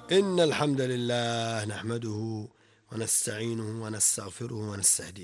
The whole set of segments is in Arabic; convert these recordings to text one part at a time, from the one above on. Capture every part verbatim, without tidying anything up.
إن الحمد لله نحمده ونستعينه ونستغفره ونستهديه،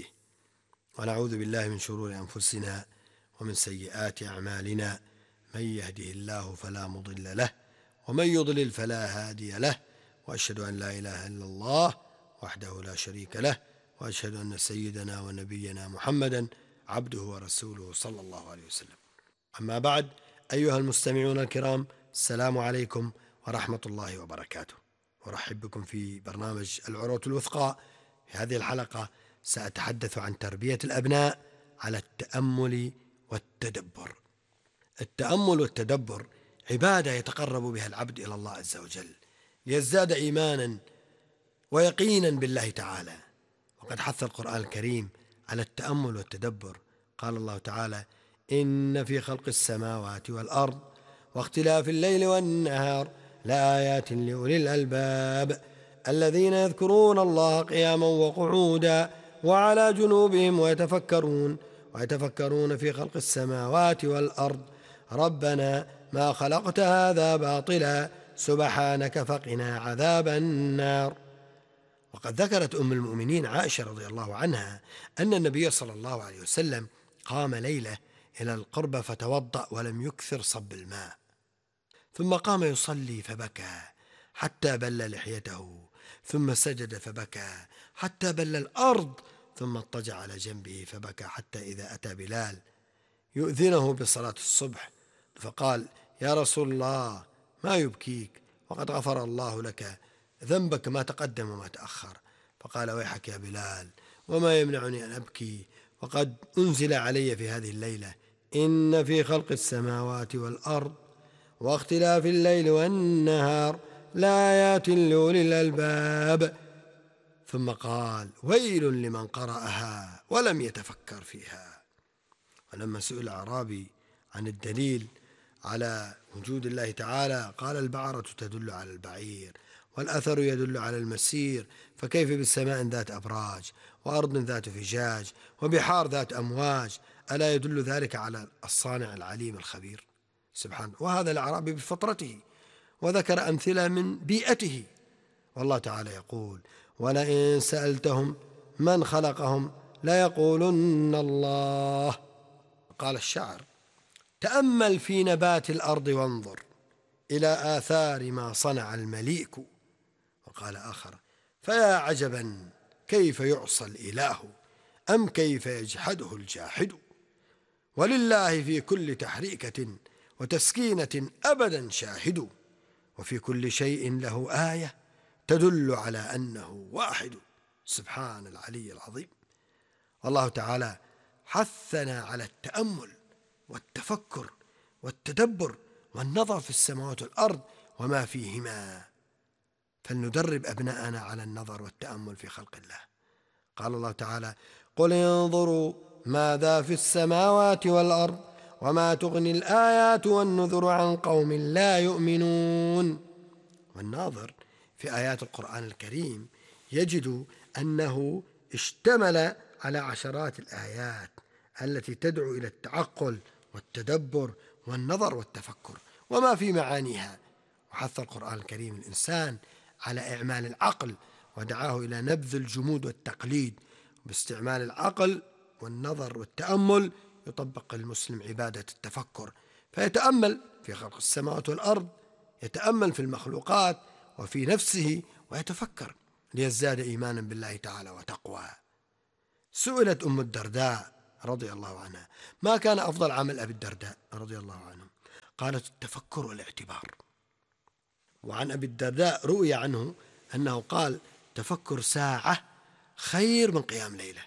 ونعوذ بالله من شرور أنفسنا ومن سيئات أعمالنا. من يهده الله فلا مضل له، ومن يضلل فلا هادي له، وأشهد أن لا إله إلا الله وحده لا شريك له، وأشهد أن سيدنا ونبينا محمدا عبده ورسوله صلى الله عليه وسلم. أما بعد، أيها المستمعون الكرام، السلام عليكم ورحمة الله وبركاته. أرحب بكم في برنامج العروة الوثقى. في هذه الحلقة سأتحدث عن تربية الأبناء على التأمل والتدبر. التأمل والتدبر عبادة يتقرب بها العبد إلى الله عز وجل ليزداد إيمانا ويقينا بالله تعالى. وقد حث القرآن الكريم على التأمل والتدبر. قال الله تعالى: إن في خلق السماوات والأرض واختلاف الليل والنهار لآيات لأولي الألباب الذين يذكرون الله قياما وقعودا وعلى جنوبهم ويتفكرون ويتفكرون في خلق السماوات والأرض ربنا ما خلقت هذا باطلا سبحانك فقنا عذاب النار. وقد ذكرت أم المؤمنين عائشة رضي الله عنها أن النبي صلى الله عليه وسلم قام ليلة إلى القربة فتوضأ ولم يكثر صب الماء، ثم قام يصلي فبكى حتى بل لحيته، ثم سجد فبكى حتى بل الأرض، ثم اضطجع على جنبه فبكى حتى إذا أتى بلال يؤذنه بصلاة الصبح فقال: يا رسول الله، ما يبكيك وقد غفر الله لك ذنبك ما تقدم وما تأخر؟ فقال: ويحك يا بلال، وما يمنعني أن أبكي وقد أنزل علي في هذه الليلة إن في خلق السماوات والأرض واختلاف الليل والنهار لآيات لأولي الألباب. ثم قال: ويل لمن قرأها ولم يتفكر فيها. ولما سئل أعرابي عن الدليل على وجود الله تعالى قال: البعرة تدل على البعير، والأثر يدل على المسير، فكيف بالسماء ذات أبراج وأرض ذات فجاج وبحار ذات أمواج؟ ألا يدل ذلك على الصانع العليم الخبير سبحانه؟ وهذا الأعرابي بفطرته، وذكر أمثلة من بيئته. والله تعالى يقول: ولئن سألتهم من خلقهم ليقولن الله. قال الشاعر: تأمل في نبات الأرض وانظر إلى آثار ما صنع المليك. وقال آخر: فيا عجبا كيف يعصى الإله أم كيف يجحده الجاحد. ولله في كل تحريكة وتسكينة أبدا شاهد، وفي كل شيء له آية تدل على أنه واحد. سبحان العلي العظيم. والله تعالى حثنا على التأمل والتفكر والتدبر والنظر في السماوات والأرض وما فيهما، فلندرب أبناءنا على النظر والتأمل في خلق الله. قال الله تعالى: قل انظروا ماذا في السماوات والأرض وما تغني الآيات والنذر عن قوم لا يؤمنون. والناظر في آيات القرآن الكريم يجد أنه اشتمل على عشرات الآيات التي تدعو إلى التعقل والتدبر والنظر والتفكر وما في معانيها. وحث القرآن الكريم الإنسان على إعمال العقل ودعاه إلى نبذ الجمود والتقليد. باستعمال العقل والنظر والتأمل يطبق المسلم عبادة التفكر، فيتأمل في خلق السماوات والأرض، يتأمل في المخلوقات وفي نفسه ويتفكر ليزداد إيمانا بالله تعالى وتقوى. سئلت أم الدرداء رضي الله عنها: ما كان أفضل عمل أبي الدرداء رضي الله عنه؟ قالت: التفكر والاعتبار. وعن أبي الدرداء روي عنه أنه قال: تفكر ساعة خير من قيام ليلة.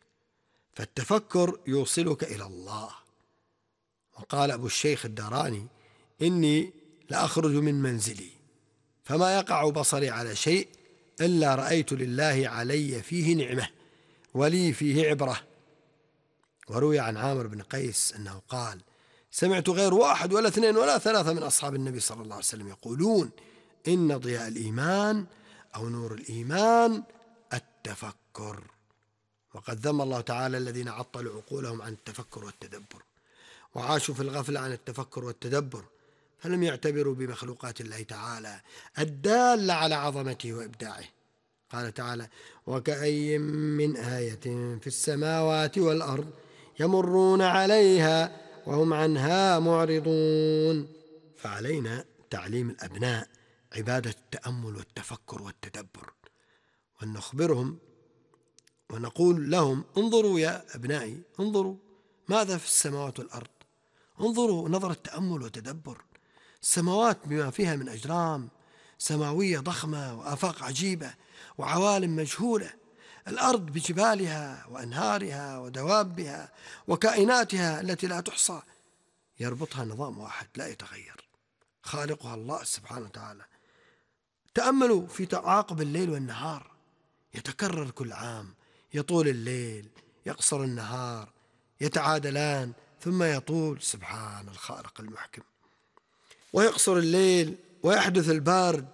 فالتفكر يوصلك إلى الله. وقال أبو الشيخ الداراني: إني لأخرج من منزلي فما يقع بصري على شيء إلا رأيت لله علي فيه نعمة ولي فيه عبرة. وروي عن عامر بن قيس أنه قال: سمعت غير واحد ولا اثنين ولا ثلاثة من أصحاب النبي صلى الله عليه وسلم يقولون: إن ضياء الإيمان أو نور الإيمان التفكر. وقد ذم الله تعالى الذين عطلوا عقولهم عن التفكر والتدبر وعاشوا في الغفلة عن التفكر والتدبر، فلم يعتبروا بمخلوقات الله تعالى الدالة على عظمته وإبداعه. قال تعالى: وكأي من آية في السماوات والأرض يمرون عليها وهم عنها معرضون. فعلينا تعليم الأبناء عبادة التأمل والتفكر والتدبر، وأن نخبرهم ونقول لهم: انظروا يا أبنائي، انظروا ماذا في السماوات والأرض، انظروا نظرة تأمل وتدبر. السماوات بما فيها من أجرام سماوية ضخمة وآفاق عجيبة وعوالم مجهولة، الأرض بجبالها وأنهارها ودوابها وكائناتها التي لا تحصى، يربطها نظام واحد لا يتغير، خالقها الله سبحانه وتعالى. تأملوا في تعاقب الليل والنهار، يتكرر كل عام، يطول الليل يقصر النهار، يتعادلان ثم يطول، سبحان الخالق المحكم. ويقصر الليل ويحدث البرد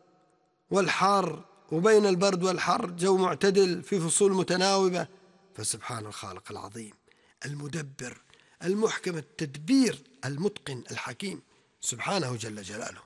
والحر، وبين البرد والحر جو معتدل في فصول متناوبة، فسبحان الخالق العظيم المدبر المحكم التدبير المتقن الحكيم سبحانه جل جلاله.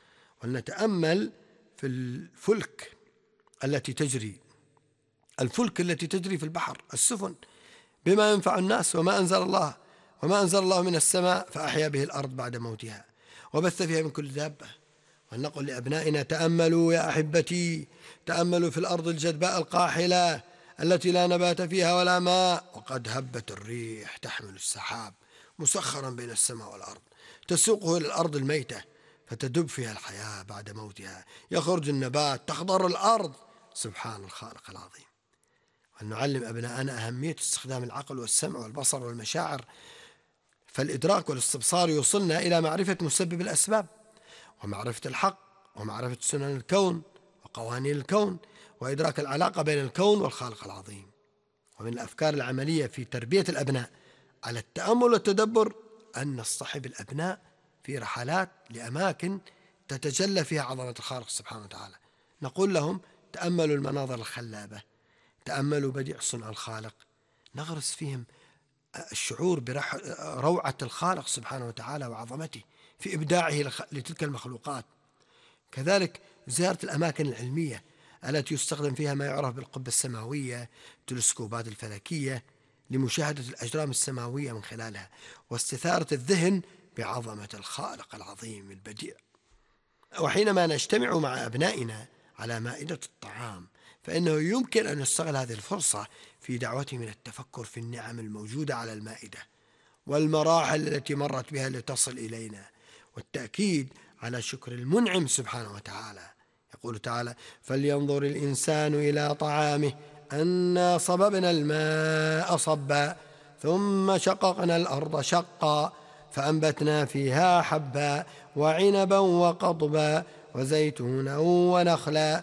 ولنتأمل في الفلك التي تجري الفلك التي تجري في البحر، السفن، بما ينفع الناس، وما أنزل الله وما أنزل الله من السماء فأحيا به الأرض بعد موتها وبث فيها من كل دابة. ونقول لأبنائنا: تأملوا يا أحبتي، تأملوا في الأرض الجدباء القاحلة التي لا نبات فيها ولا ماء، وقد هبت الريح تحمل السحاب مسخرا بين السماء والأرض، تسوقه إلى الأرض الميتة فتدب فيها الحياة بعد موتها، يخرج النبات، تخضر الأرض، سبحان الخالق العظيم. وأن نعلم أبناءنا أهمية استخدام العقل والسمع والبصر والمشاعر، فالإدراك والاستبصار يوصلنا إلى معرفة مسبب الأسباب، ومعرفة الحق، ومعرفة سنن الكون وقوانين الكون، وإدراك العلاقة بين الكون والخالق العظيم. ومن الأفكار العملية في تربية الأبناء على التأمل والتدبر أن نصطحب الأبناء في رحلات لأماكن تتجلى فيها عظمة الخالق سبحانه وتعالى. نقول لهم: تأملوا المناظر الخلابة، تأملوا بديع صنع الخالق، نغرس فيهم الشعور بروعة الخالق سبحانه وتعالى وعظمته في إبداعه لتلك المخلوقات. كذلك زيارة الأماكن العلمية التي يستخدم فيها ما يعرف بالقبة السماوية، التلسكوبات الفلكية، لمشاهدة الأجرام السماوية من خلالها، واستثارة الذهن بعظمة الخالق العظيم البديع. وحينما نجتمع مع أبنائنا على مائدة الطعام، فإنه يمكن أن نستغل هذه الفرصة في دعوتهم إلى التفكر في النعم الموجودة على المائدة والمراحل التي مرت بها لتصل إلينا، والتأكيد على شكر المنعم سبحانه وتعالى. يقول تعالى: فلينظر الإنسان إلى طعامه أنا صببنا الماء صبا ثم شققنا الأرض شقا فأنبتنا فيها حبا وعنبا وقضبا وزيتونا ونخلا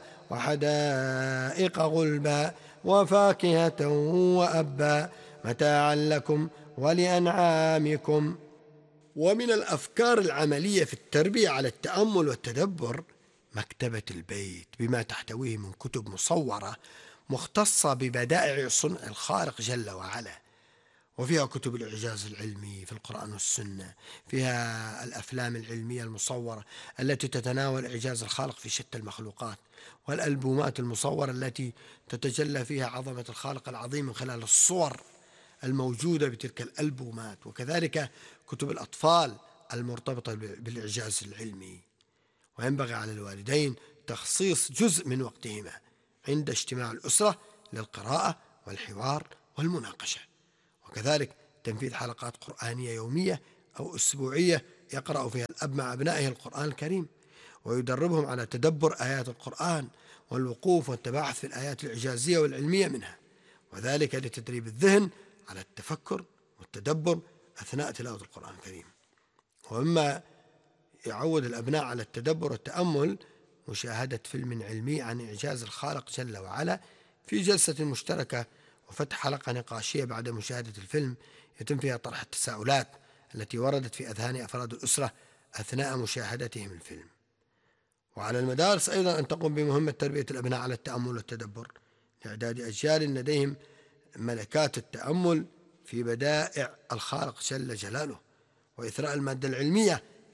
وحدائق غلبا وفاكهة وأبا متاعا لكم ولأنعامكم. ومن الأفكار العملية في التربية على التأمل والتدبر مكتبة البيت بما تحتويه من كتب مصورة مختصة ببدائع صنع الخالق جل وعلا، وفيها كتب الإعجاز العلمي في القرآن والسنة، فيها الأفلام العلمية المصورة التي تتناول إعجاز الخالق في شتى المخلوقات، والألبومات المصورة التي تتجلى فيها عظمة الخالق العظيم من خلال الصور الموجودة بتلك الألبومات، وكذلك كتب الأطفال المرتبطة بالإعجاز العلمي. وينبغي على الوالدين تخصيص جزء من وقتهما عند اجتماع الأسرة للقراءة والحوار والمناقشة، وكذلك تنفيذ حلقات قرآنية يومية أو أسبوعية يقرأ فيها الأب مع أبنائه القرآن الكريم، ويدربهم على تدبر آيات القرآن والوقوف والتباحث في الآيات الإعجازية والعلمية منها، وذلك لتدريب الذهن على التفكر والتدبر أثناء تلاوة القرآن الكريم. ومما يعود الأبناء على التدبر والتأمل مشاهدة فيلم علمي عن إعجاز الخالق جل وعلا في جلسة مشتركة، وفتح حلقة نقاشية بعد مشاهدة الفيلم يتم فيها طرح التساؤلات التي وردت في أذهان أفراد الأسرة أثناء مشاهدتهم الفيلم. وعلى المدارس أيضا أن تقوم بمهمة تربية الأبناء على التأمل والتدبر لإعداد أجيال لديهم ملكات التأمل في بدائع الخالق جل جلاله، وإثراء المادة العلمية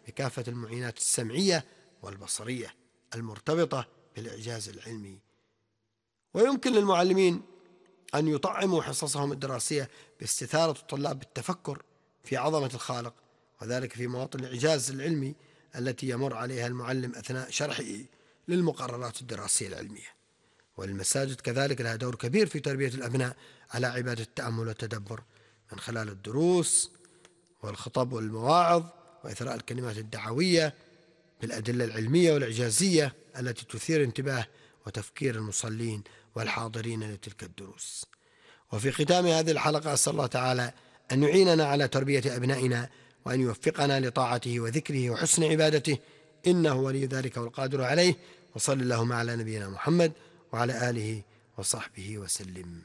بكافة المعينات السمعية والبصرية المرتبطة بالإعجاز العلمي. ويمكن للمعلمين أن يطعموا حصصهم الدراسية باستثارة الطلاب بالتفكر في عظمة الخالق، وذلك في مواطن الإعجاز العلمي التي يمر عليها المعلم أثناء شرحه للمقررات الدراسية العلمية. والمساجد كذلك لها دور كبير في تربية الأبناء على عبادة التأمل والتدبر من خلال الدروس والخطب والمواعظ وإثراء الكلمات الدعوية بالأدلة العلمية والإعجازية التي تثير انتباه وتفكير المصلين والحاضرين لتلك الدروس. وفي ختام هذه الحلقة أسأل الله تعالى أن يعيننا على تربية أبنائنا وأن يوفقنا لطاعته وذكره وحسن عبادته، إنه ولي ذلك والقادر عليه. وصلى اللهم على نبينا محمد وعلى آله وصحبه وسلم.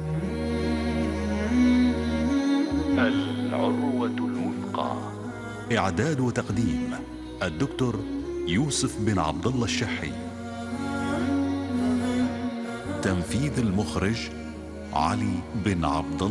العروة الوثقى. إعداد وتقديم الدكتور يوسف بن عبد الله الشحي. تنفيذ المخرج علي بن عبد الله.